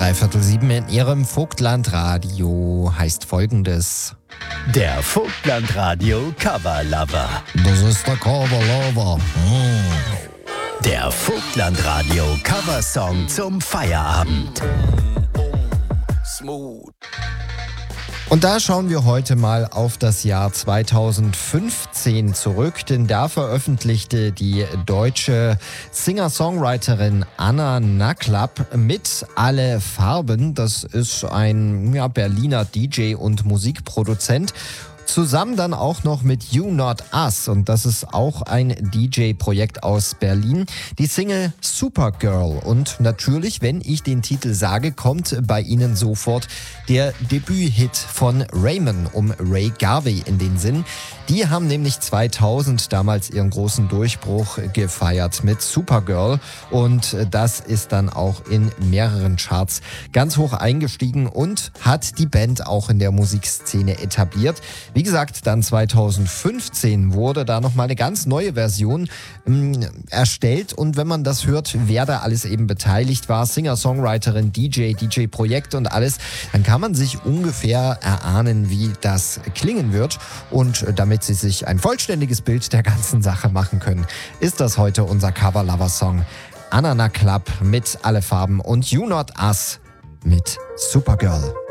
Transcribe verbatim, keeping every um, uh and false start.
Dreiviertel sieben in Ihrem Vogtlandradio heißt Folgendes. Der Vogtlandradio Cover Lover. Das ist der Cover Lover. Mm. Der Vogtlandradio Coversong zum Feierabend. Smooth. Und da schauen wir heute mal auf das Jahr zweitausendfünfzehn zurück, denn da veröffentlichte die deutsche Singer-Songwriterin Anna Naklapp mit Alle Farben. Das ist ein ja, Berliner D J und Musikproduzent. Zusammen dann auch noch mit You Not Us, und das ist auch ein D J-Projekt aus Berlin. Die Single Supergirl, und natürlich, wenn ich den Titel sage, kommt bei Ihnen sofort der Debüt-Hit von Raymond um Ray Garvey in den Sinn. Die haben nämlich zweitausend damals ihren großen Durchbruch gefeiert mit Supergirl, und das ist dann auch in mehreren Charts ganz hoch eingestiegen und hat die Band auch in der Musikszene etabliert. Wie gesagt, dann zweitausendfünfzehn wurde da nochmal eine ganz neue Version ähm, erstellt, und wenn man das hört, wer da alles eben beteiligt war, Singer, Songwriterin, D J, D J-Projekt und alles, dann kann man sich ungefähr erahnen, wie das klingen wird, und damit Sie sich ein vollständiges Bild der ganzen Sache machen können, ist das heute unser Cover-Lover-Song. Anna Naklapp mit Alle Farben und You Not Us mit Supergirl.